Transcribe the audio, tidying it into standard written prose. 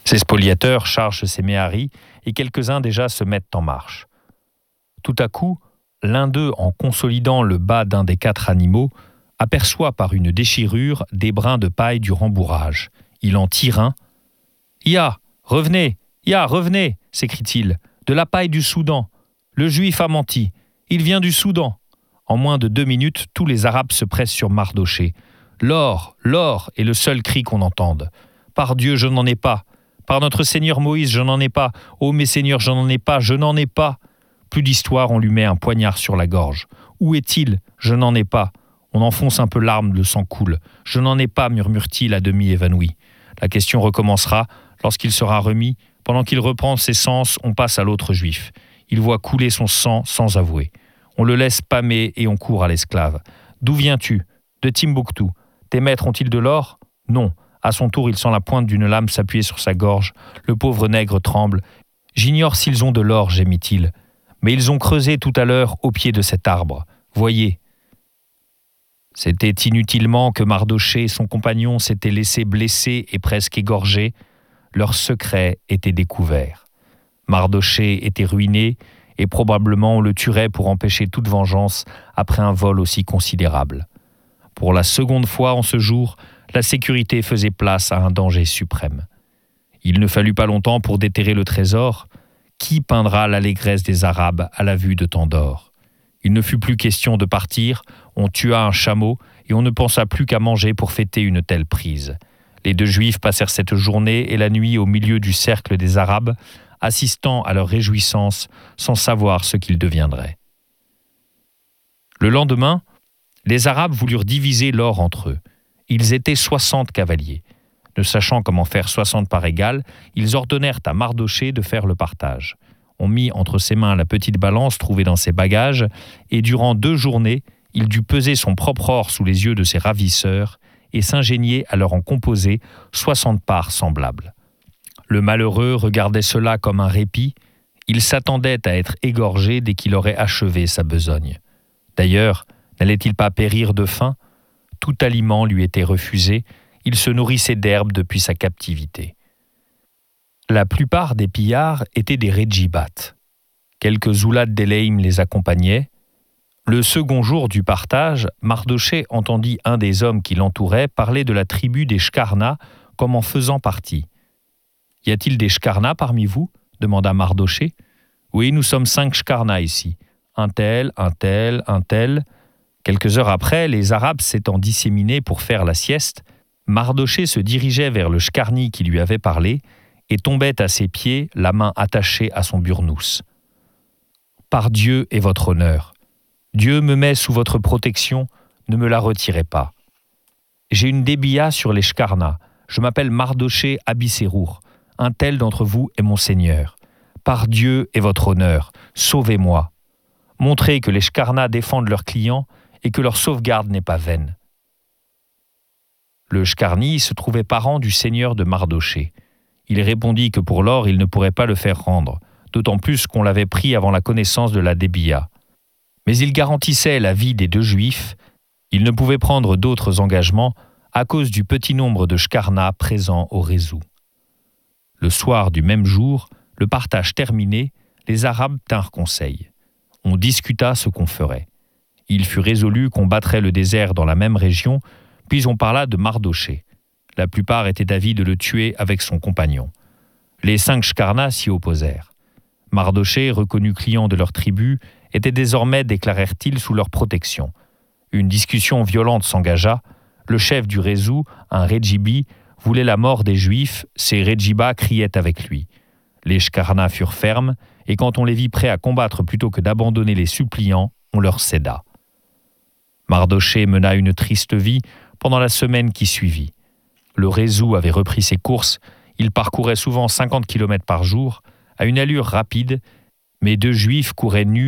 Ces spoliateurs chargent ces méharis et quelques-uns déjà se mettent en marche. Tout à coup, l'un d'eux, en consolidant le bas d'un des 4 animaux, aperçoit par une déchirure des brins de paille du rembourrage. Il en tire un. « Ya, revenez, s'écrie-t-il. « De la paille du Soudan. Le Juif a menti. Il vient du Soudan. » En moins de 2 minutes, tous les Arabes se pressent sur Mardochée. « L'or, l'or » est le seul cri qu'on entende. « Par Dieu, je n'en ai pas. Par notre Seigneur Moïse, je n'en ai pas. Ô mes seigneurs, je n'en ai pas, je n'en ai pas. » Plus d'histoire, on lui met un poignard sur la gorge. « Où est-il ? Je n'en ai pas. » On enfonce un peu l'arme, le sang coule. « Je n'en ai pas, murmure-t-il à demi évanoui. » La question recommencera lorsqu'il sera remis. Pendant qu'il reprend ses sens, on passe à l'autre juif. Il voit couler son sang sans avouer. On le laisse pâmer et on court à l'esclave. « D'où viens-tu ? De Timbuktu. Tes maîtres ont-ils de l'or ? Non. » À son tour, il sent la pointe d'une lame s'appuyer sur sa gorge. Le pauvre nègre tremble. « J'ignore s'ils ont de l'or, gémit-il. Mais ils ont creusé tout à l'heure au pied de cet arbre. Voyez. » C'était inutilement que Mardochée et son compagnon s'étaient laissés blesser et presque égorger. Leur secret était découvert. Mardochée était ruiné et probablement on le tuerait pour empêcher toute vengeance après un vol aussi considérable. Pour la seconde fois en ce jour, la sécurité faisait place à un danger suprême. Il ne fallut pas longtemps pour déterrer le trésor. Qui peindra l'allégresse des Arabes à la vue de tant d'or ? Il ne fut plus question de partir, on tua un chameau et on ne pensa plus qu'à manger pour fêter une telle prise. Les 2 Juifs passèrent cette journée et la nuit au milieu du cercle des Arabes, assistant à leur réjouissance sans savoir ce qu'ils deviendraient. Le lendemain, les Arabes voulurent diviser l'or entre eux. Ils étaient 60 cavaliers. Ne sachant comment faire 60 parts égales, ils ordonnèrent à Mardochée de faire le partage. On mit entre ses mains la petite balance trouvée dans ses bagages, et durant 2 journées, il dut peser son propre or sous les yeux de ses ravisseurs et s'ingénier à leur en composer 60 parts semblables. Le malheureux regardait cela comme un répit. Il s'attendait à être égorgé dès qu'il aurait achevé sa besogne. D'ailleurs, n'allait-il pas périr de faim ? Tout aliment lui était refusé. Il se nourrissait d'herbes depuis sa captivité. La plupart des pillards étaient des Redjibats. Quelques Zoulad d'Eleim les accompagnaient. Le second jour du partage, Mardochée entendit un des hommes qui l'entouraient parler de la tribu des Shkarna comme en faisant partie. « Y a-t-il des Shkarna parmi vous ?» demanda Mardochée. « Oui, nous sommes 5 Shkarna ici. Un tel, un tel, un tel. » Quelques heures après, les Arabes s'étant disséminés pour faire la sieste, Mardochée se dirigeait vers le Shkarni qui lui avait parlé et tombait à ses pieds, la main attachée à son burnous. « Par Dieu et votre honneur, Dieu me met sous votre protection, ne me la retirez pas. J'ai une débia sur les Shkarna, je m'appelle Mardochée Abissérour, un tel d'entre vous est mon Seigneur. Par Dieu et votre honneur, sauvez-moi. Montrez que les Shkarna défendent leurs clients et que leur sauvegarde n'est pas vaine. » Le Shkarni se trouvait parent du seigneur de Mardochée. Il répondit que pour l'or, il ne pourrait pas le faire rendre, d'autant plus qu'on l'avait pris avant la connaissance de la débia. Mais il garantissait la vie des 2 Juifs. Il ne pouvait prendre d'autres engagements à cause du petit nombre de Shkarna présents au réseau. Le soir du même jour, le partage terminé, les Arabes tinrent conseil. On discuta ce qu'on ferait. Il fut résolu qu'on battrait le désert dans la même région, puis on parla de Mardochée. La plupart étaient d'avis de le tuer avec son compagnon. Les 5 Shkarna s'y opposèrent. Mardochée, reconnu client de leur tribu, était désormais, déclarèrent-ils, sous leur protection. Une discussion violente s'engagea. Le chef du réseau, un Redjibi, voulait la mort des Juifs. Ces Redjibas criaient avec lui. Les Shkarna furent fermes, et quand on les vit prêts à combattre plutôt que d'abandonner les suppliants, on leur céda. Mardochée mena une triste vie pendant la semaine qui suivit. Le réseau avait repris ses courses, il parcourait souvent 50 km par jour, à une allure rapide, mais 2 Juifs couraient nus